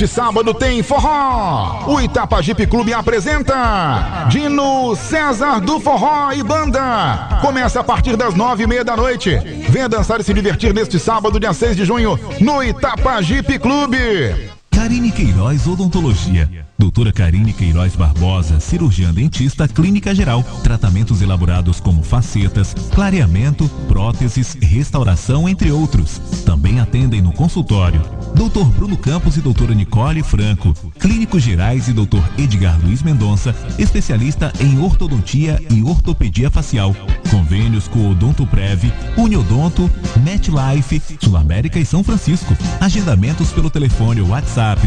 De sábado tem forró. O Itapajipe Clube apresenta Dino César do Forró e Banda. Começa a partir das 9:30 da noite. Venha dançar e se divertir neste sábado, dia 6 de junho, no Itapajipe Clube. Karine Queiroz Odontologia. Doutora Karine Queiroz Barbosa, cirurgiã dentista, clínica geral. Tratamentos elaborados como facetas, clareamento, próteses, restauração, entre outros. Também atendem no consultório Dr. Bruno Campos e doutora Nicole Franco, clínicos gerais, e Dr. Edgar Luiz Mendonça, especialista em ortodontia e ortopedia facial. Convênios com Odontoprev, Uniodonto, MetLife, Sul América e São Francisco. Agendamentos pelo telefone WhatsApp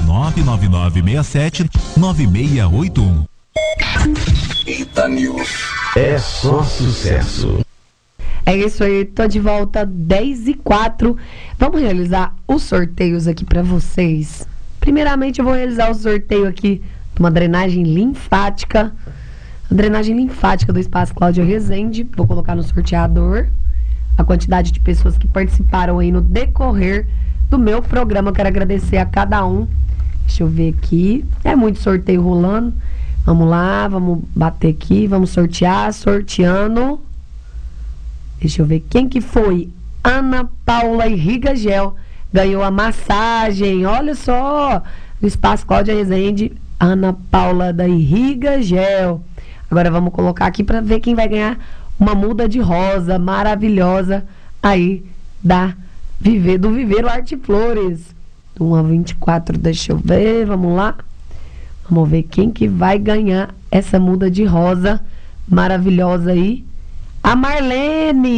99967-9681. Ita News. É só sucesso. É isso aí, tô de volta 10h04. Vamos realizar os sorteios aqui pra vocês. Primeiramente eu vou realizar o sorteio aqui de uma drenagem linfática. A drenagem linfática do Espaço Cláudia Rezende. Vou colocar no sorteador a quantidade de pessoas que participaram aí no decorrer do meu programa. Eu quero agradecer a cada um. Deixa eu ver aqui. É muito sorteio rolando. Vamos lá, vamos bater aqui, vamos sortear, sorteando. Deixa eu ver quem que foi. Ana Paula Irrigagel ganhou a massagem. Olha só, no Espaço Cláudia Rezende, Ana Paula da Irrigagel. Agora vamos colocar aqui para ver quem vai ganhar uma muda de rosa maravilhosa aí do Viveiro Arte Flores. 1 a 24, deixa eu ver, vamos lá. Vamos ver quem que vai ganhar essa muda de rosa maravilhosa aí. A Marlene,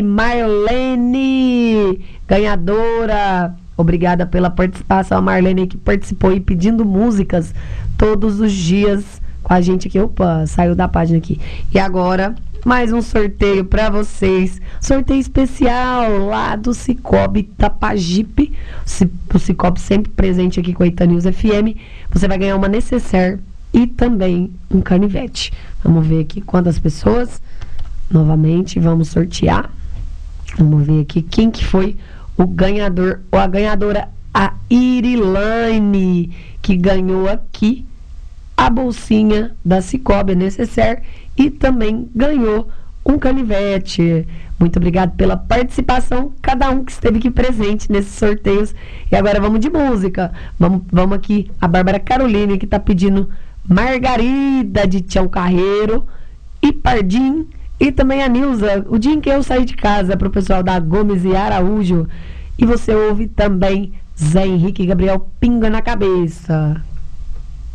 ganhadora. Obrigada pela participação, a Marlene, que participou e pedindo músicas todos os dias com a gente aqui. Opa, saiu da página aqui. E agora, mais um sorteio para vocês. Sorteio especial lá do Cicobi Itapajipe. O Cicobi sempre presente aqui com a Ita News FM. Você vai ganhar uma necessaire e também um canivete. Vamos ver aqui quantas pessoas. Novamente, vamos sortear. Vamos ver aqui quem que foi o ganhador ou a ganhadora. A Irilane, que ganhou aqui a bolsinha da Cicobi Necessaire e também ganhou um canivete. Muito obrigado pela participação, cada um que esteve aqui presente nesses sorteios. E agora vamos de música. Vamos aqui, a Bárbara Caroline, que está pedindo Margarida de Tião Carreiro e Pardim. E também a Nilza, o dia em que eu saí de casa, para o pessoal da Gomes e Araújo. E você ouve também Zé Henrique e Gabriel Pinga na Cabeça.